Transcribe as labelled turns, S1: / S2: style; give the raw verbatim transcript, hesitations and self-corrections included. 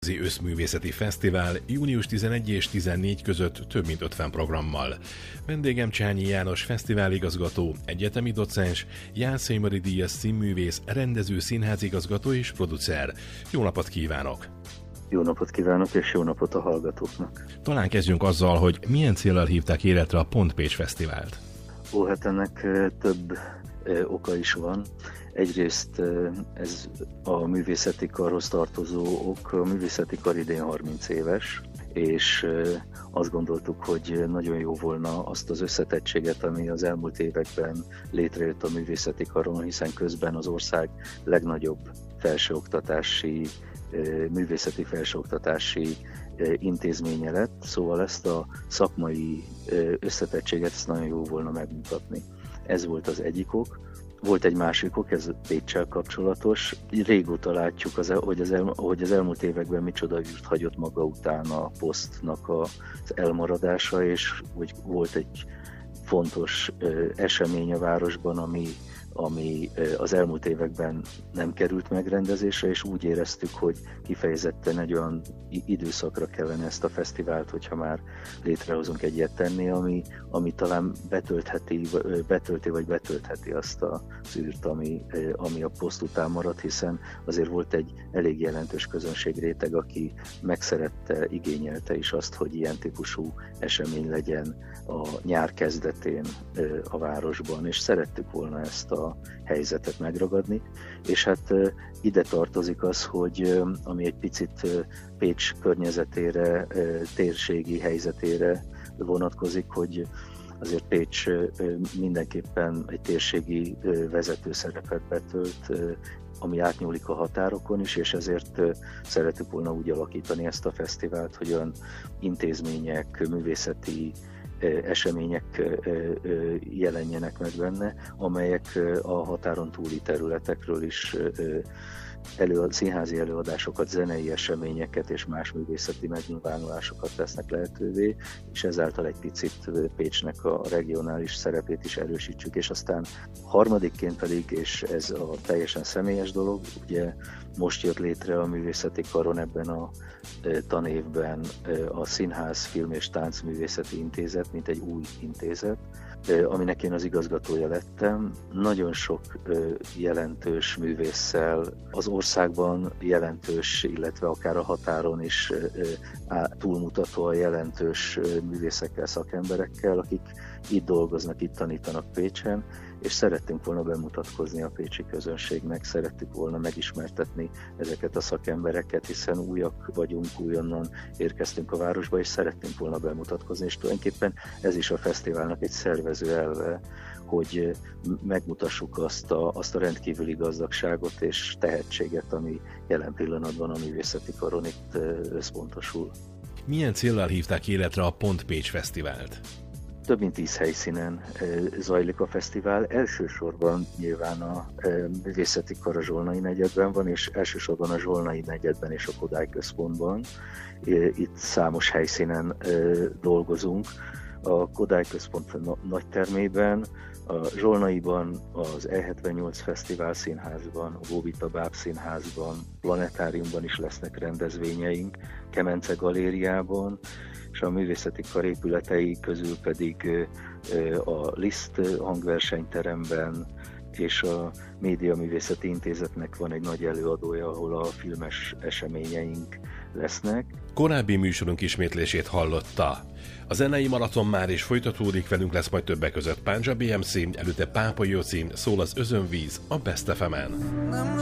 S1: Összművészeti Fesztivál június tizenegy és tizennégy között több mint ötven programmal. Vendégem Csányi János fesztiváligazgató, egyetemi docens, Jászai Mari díjas színművész, rendező, színházigazgató és producer. Jó napot kívánok!
S2: Jó napot kívánok, és jó napot a hallgatóknak!
S1: Talán kezdjünk azzal, hogy milyen céllal hívták életre a Pont Pécs Fesztivált?
S2: Ó, hát ennek több oka is van. Egyrészt ez a művészeti karhoz tartozó ok. A művészeti kar idén harminc éves, és azt gondoltuk, hogy nagyon jó volna azt az összetettséget, ami az elmúlt években létrejött a művészeti karon, hiszen közben az ország legnagyobb felsőoktatási, művészeti felsőoktatási intézménye lett, szóval ezt a szakmai összetettséget ezt nagyon jó volna megmutatni. Ez volt az egyik ok. Volt egy másik ok, ez Péccsel kapcsolatos. Régóta látjuk, az, hogy, az el, hogy az elmúlt években micsoda űrt hagyott maga után a posztnak az elmaradása, és hogy volt egy fontos esemény a városban, ami, ami az elmúlt években nem került megrendezésre, és úgy éreztük, hogy kifejezetten egy olyan időszakra kellene ezt a fesztivált, hogyha már létrehozunk egy ilyet tenni, ami, ami talán betöltheti, betölti vagy betöltheti azt az űrt, ami, ami a poszt után maradt, hiszen azért volt egy elég jelentős közönségréteg, aki megszerette, igényelte is azt, hogy ilyen típusú esemény legyen a nyár kezdetén a városban, és szerettük volna ezt a helyzetet megragadni, és hát ide tartozik az, hogy ami egy picit Pécs környezetére, térségi helyzetére vonatkozik, hogy azért Pécs mindenképpen egy térségi vezető szerepet betölt, ami átnyúlik a határokon is, és ezért szeretük volna úgy alakítani ezt a fesztivált, hogy olyan intézmények, művészeti események jelenjenek meg benne, amelyek a határon túli területekről is előad, színházi előadásokat, zenei eseményeket és más művészeti megnyilvánulásokat tesznek lehetővé, és ezáltal egy picit Pécsnek a regionális szerepét is erősítsük, és aztán harmadikként pedig, és ez a teljesen személyes dolog, ugye most jött létre a művészeti karon ebben a tanévben a Színház, Film és Táncművészeti Intézet, mint egy új intézet, aminek én az igazgatója lettem. Nagyon sok jelentős művésszel, az országban jelentős, illetve akár a határon is túlmutatóan jelentős művészekkel, szakemberekkel, akik itt dolgoznak, itt tanítanak Pécsen, és szerettünk volna bemutatkozni a pécsi közönségnek, szerettük volna megismertetni ezeket a szakembereket, hiszen újak vagyunk, újonnan érkeztünk a városba, és szerettünk volna bemutatkozni, és tulajdonképpen ez is a fesztiválnak egy szervező elve, hogy megmutassuk azt a, azt a rendkívüli gazdagságot és tehetséget, ami jelen pillanatban a művészeti karon itt összpontosul.
S1: Milyen céllal hívták életre a Pont Pécs Fesztivált?
S2: Több mint tíz helyszínen zajlik a fesztivál. Elsősorban nyilván a művészeti kar a Zsolnai negyedben van, és elsősorban a Zsolnai negyedben és a Kodály központban. Itt számos helyszínen dolgozunk. A Kodály központ nagytermében, a Zsolnaiban, az E hetvennyolc Fesztivál Színházban, a Bóbita Báb Színházban, Planetáriumban is lesznek rendezvényeink, Kemence Galériában, és a művészeti kar épületei közül pedig a Liszt hangversenyteremben és a Média Művészeti Intézetnek van egy nagy előadója, ahol a filmes eseményeink lesznek.
S1: Korábbi műsorunk ismétlését hallotta. A zenei maraton már is folytatódik, velünk lesz majd többek között Pánzsa bé em cé, előtte Pápa Jóci, szól az Özönvíz a Best ef emen.